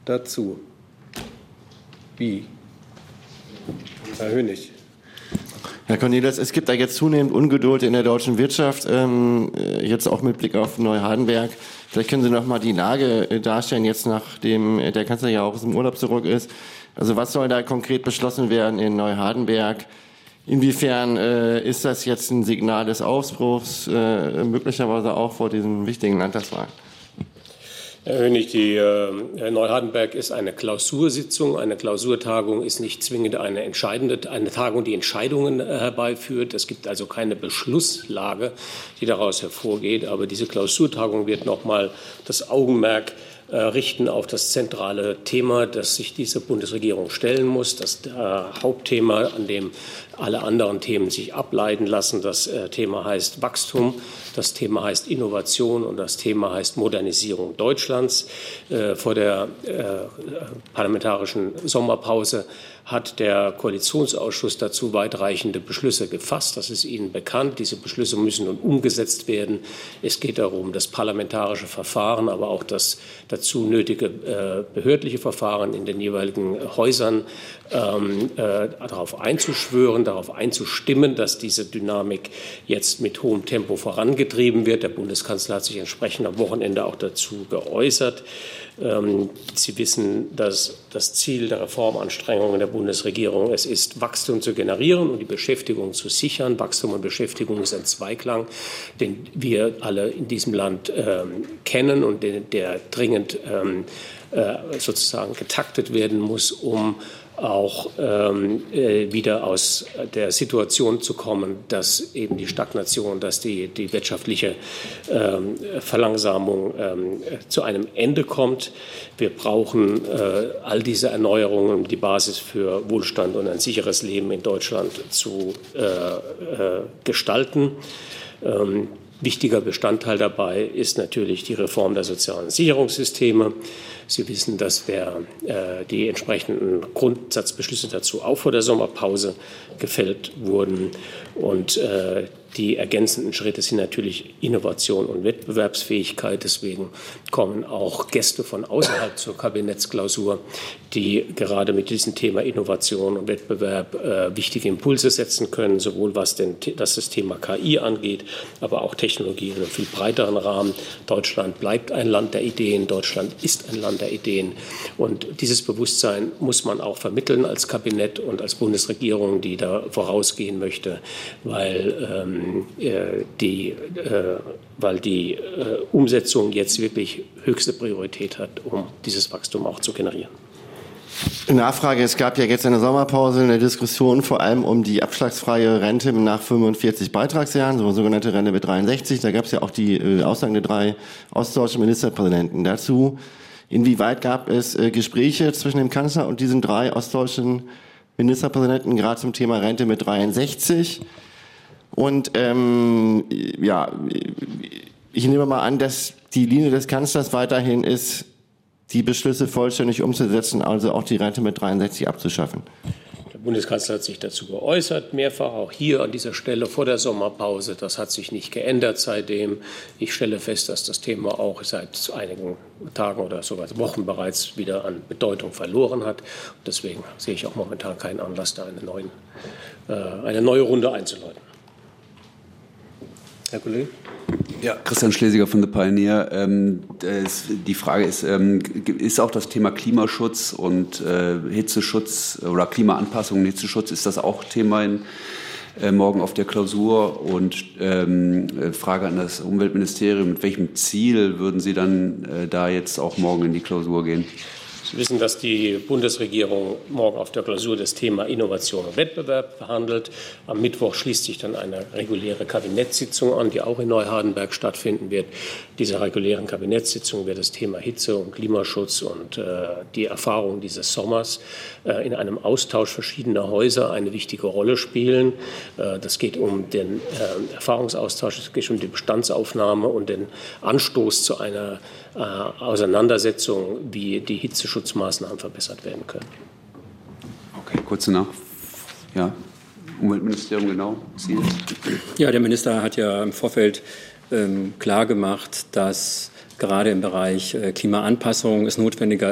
dazu? Wie? Herr Hönig. Herr Cornelis, es gibt da jetzt zunehmend Ungeduld in der deutschen Wirtschaft, jetzt auch mit Blick auf Neuhardenberg. Vielleicht können Sie noch mal die Lage darstellen, jetzt nachdem der Kanzler ja auch aus dem Urlaub zurück ist. Also was soll da konkret beschlossen werden in Neuhardenberg? Inwiefern ist das jetzt ein Signal des Aufbruchs, möglicherweise auch vor diesen wichtigen Landtagswahlen? Herr Hönig, die Neuhardenberg ist eine Klausursitzung. Eine Klausurtagung ist nicht zwingend eine Tagung, die Entscheidungen herbeiführt. Es gibt also keine Beschlusslage, die daraus hervorgeht. Aber diese Klausurtagung wird noch mal das Augenmerk richten auf das zentrale Thema, das sich diese Bundesregierung stellen muss. Das Hauptthema, an dem alle anderen Themen sich ableiten lassen. Das Thema heißt Wachstum, das Thema heißt Innovation und das Thema heißt Modernisierung Deutschlands. Vor der parlamentarischen Sommerpause hat der Koalitionsausschuss dazu weitreichende Beschlüsse gefasst. Das ist Ihnen bekannt. Diese Beschlüsse müssen nun umgesetzt werden. Es geht darum, das parlamentarische Verfahren, aber auch das dazu nötige behördliche Verfahren in den jeweiligen Häusern darauf einzuschwören, darauf einzustimmen, dass diese Dynamik jetzt mit hohem Tempo vorangetrieben wird. Der Bundeskanzler hat sich entsprechend am Wochenende auch dazu geäußert. Sie wissen, dass das Ziel der Reformanstrengungen der Bundesregierung es ist, Wachstum zu generieren und die Beschäftigung zu sichern. Wachstum und Beschäftigung ist ein Zweiklang, den wir alle in diesem Land kennen und der dringend sozusagen getaktet werden muss, um auch wieder aus der Situation zu kommen, dass eben die Stagnation, dass die wirtschaftliche Verlangsamung zu einem Ende kommt. Wir brauchen all diese Erneuerungen, um die Basis für Wohlstand und ein sicheres Leben in Deutschland zu gestalten. Wichtiger Bestandteil dabei ist natürlich die Reform der sozialen Sicherungssysteme. Sie wissen, dass die entsprechenden Grundsatzbeschlüsse dazu auch vor der Sommerpause gefällt wurden. Und die ergänzenden Schritte sind natürlich Innovation und Wettbewerbsfähigkeit. Deswegen kommen auch Gäste von außerhalb zur Kabinettsklausur, die gerade mit diesem Thema Innovation und Wettbewerb wichtige Impulse setzen können, sowohl was das Thema KI angeht, aber auch Technologie in einem viel breiteren Rahmen. Deutschland bleibt ein Land der Ideen, Deutschland ist ein Land der Ideen. Und dieses Bewusstsein muss man auch vermitteln als Kabinett und als Bundesregierung, die da vorausgehen möchte, weil die Umsetzung jetzt wirklich höchste Priorität hat, um dieses Wachstum auch zu generieren. Nachfrage, es gab ja jetzt eine Sommerpause, eine Diskussion vor allem um die abschlagsfreie Rente nach 45 Beitragsjahren, so eine sogenannte Rente mit 63. Da gab es ja auch die Aussagen der 3 ostdeutschen Ministerpräsidenten dazu. Inwieweit gab es Gespräche zwischen dem Kanzler und diesen 3 ostdeutschen Ministerpräsidenten, gerade zum Thema Rente mit 63? Und ich nehme mal an, dass die Linie des Kanzlers weiterhin ist, die Beschlüsse vollständig umzusetzen, also auch die Rente mit 63 abzuschaffen. Der Bundeskanzler hat sich dazu geäußert, mehrfach auch hier an dieser Stelle vor der Sommerpause. Das hat sich nicht geändert seitdem. Ich stelle fest, dass das Thema auch seit einigen Tagen oder sogar Wochen bereits wieder an Bedeutung verloren hat. Und deswegen sehe ich auch momentan keinen Anlass, da eine neue Runde einzuläuten. Herr Kollege? Ja, Christian Schlesinger von The Pioneer. Die Frage ist auch das Thema Klimaschutz und Hitzeschutz oder Klimaanpassung und Hitzeschutz, ist das auch Thema morgen auf der Klausur? Und Frage an das Umweltministerium, mit welchem Ziel würden Sie dann da jetzt auch morgen in die Klausur gehen? Sie wissen, dass die Bundesregierung morgen auf der Klausur das Thema Innovation und Wettbewerb behandelt. Am Mittwoch schließt sich dann eine reguläre Kabinettssitzung an, die auch in Neuhardenberg stattfinden wird. Dieser regulären Kabinettssitzung wird das Thema Hitze und Klimaschutz und die Erfahrungen dieses Sommers in einem Austausch verschiedener Häuser eine wichtige Rolle spielen. Das geht um den Erfahrungsaustausch, es geht um die Bestandsaufnahme und den Anstoß zu einer Auseinandersetzung, wie die Hitzeschutzmaßnahmen verbessert werden können. Okay, kurze Nachfrage. Ja, Umweltministerium genau. Ziel? Ja, der Minister hat ja im Vorfeld klar gemacht, dass gerade im Bereich Klimaanpassung es notwendiger